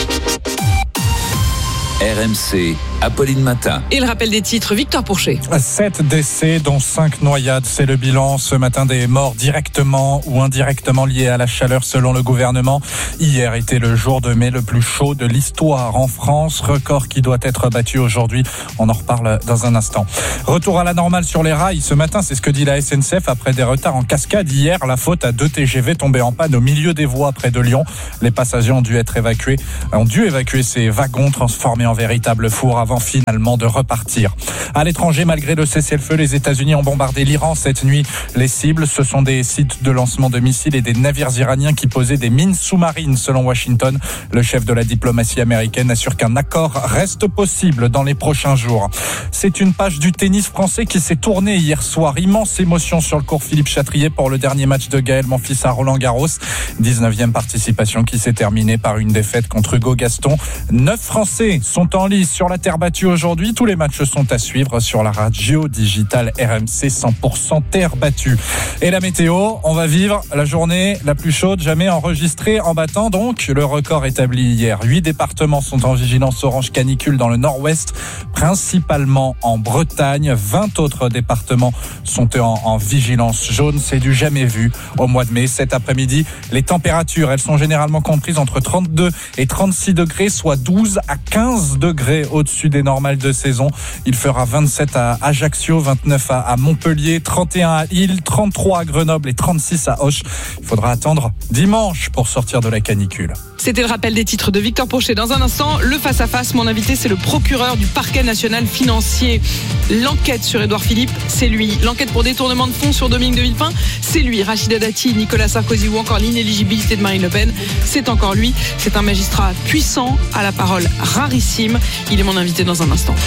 R M C, Apolline Matin. Et le rappel des titres, Victor Pourchet. sept décès, dont cinq noyades. C'est le bilan ce matin des morts directement ou indirectement liés à la chaleur selon le gouvernement. Hier était le jour de mai le plus chaud de l'histoire en France. Record qui doit être battu aujourd'hui. On en reparle dans un instant. Retour à la normale sur les rails. Ce matin, c'est ce que dit la S N C F après des retards en cascade. Hier, la faute à deux T G V tombés en panne au milieu des voies près de Lyon. Les passagers ont dû être évacués, ont dû évacuer ces wagons transformés en véritable four avant finalement de repartir. À l'étranger, malgré le cessez-le-feu, les États-Unis ont bombardé l'Iran cette nuit. Les cibles, ce sont des sites de lancement de missiles et des navires iraniens qui posaient des mines sous-marines, selon Washington. Le chef de la diplomatie américaine assure qu'un accord reste possible dans les prochains jours. C'est une page du tennis français qui s'est tournée hier soir. Immense émotion sur le court Philippe Chatrier pour le dernier match de Gaël Monfils à Roland-Garros. dix-neuvième participation qui s'est terminée par une défaite contre Hugo Gaston. Neuf Français sont en lice sur la terre battue aujourd'hui. Tous les matchs sont à suivre sur la radio digitale R M C cent pour cent terre battue. Et la météo, on va vivre la journée la plus chaude jamais enregistrée en battant donc le record établi hier. Huit départements sont en vigilance orange canicule dans le nord-ouest, principalement en Bretagne. vingt autres départements sont en, en vigilance jaune. C'est du jamais vu au mois de mai. Cet après-midi, les températures, elles sont généralement comprises entre trente-deux et trente-six degrés, soit douze à quinze degrés au-dessus des normales de saison. Il fera vingt-sept à Ajaccio, vingt-neuf à Montpellier, trente et un à Lille, trente-trois à Grenoble et trente-six à Auch. Il faudra attendre dimanche pour sortir de la canicule. C'était le rappel des titres de Victor Pourchet. Dans un instant, le face-à-face. Mon invité, c'est le procureur du parquet national financier. L'enquête sur Édouard Philippe, c'est lui. L'enquête pour détournement de fonds sur Dominique de Villepin, c'est lui. Rachida Dati, Nicolas Sarkozy ou encore l'inéligibilité de Marine Le Pen, c'est encore lui. C'est un magistrat puissant, à la parole rarissime. Il est mon invité dans un instant.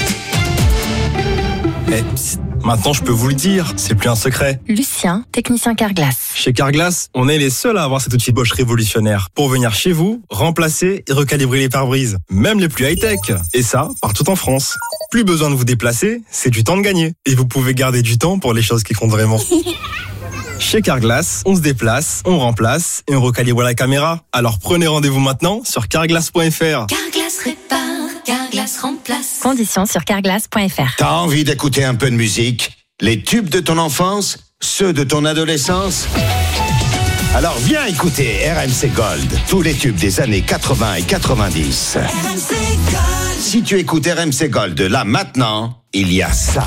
Eh, maintenant, je peux vous le dire, c'est plus un secret. Lucien, technicien Carglass. Chez Carglass, on est les seuls à avoir cet outil Bosch révolutionnaire pour venir chez vous, remplacer et recalibrer les pare-brises, même les plus high-tech. Et ça, partout en France. Plus besoin de vous déplacer, c'est du temps de gagner. Et vous pouvez garder du temps pour les choses qui comptent vraiment. Chez Carglass, on se déplace, on remplace et on recalibre la caméra. Alors prenez rendez-vous maintenant sur carglass point f r. Carglass répare, Carglass remplace. Conditions sur carglass point f r. T'as envie d'écouter un peu de musique? Les tubes de ton enfance? Ceux de ton adolescence? Alors viens écouter R M C Gold. Tous les tubes des années quatre-vingts et quatre-vingt-dix. R M C Gold. Si tu écoutes R M C Gold là maintenant, il y a ça.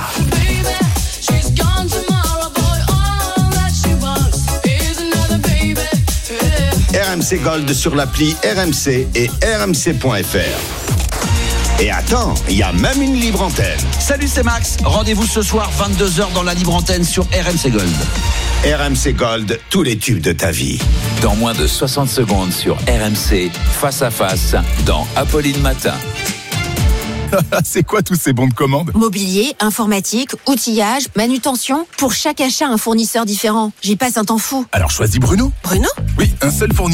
R M C Gold sur l'appli R M C et R M C point f r. Et attends, il y a même une libre antenne. Salut, c'est Max. Rendez-vous ce soir vingt-deux heures dans la libre antenne sur R M C Gold. R M C Gold, tous les tubes de ta vie. Dans moins de soixante secondes sur R M C, face à face, dans Apolline Matin. C'est quoi tous ces bons de commande? Mobilier, informatique, outillage, manutention. Pour chaque achat, un fournisseur différent. J'y passe un temps fou. Alors choisis Bruno. Bruno? Oui, un seul fournisseur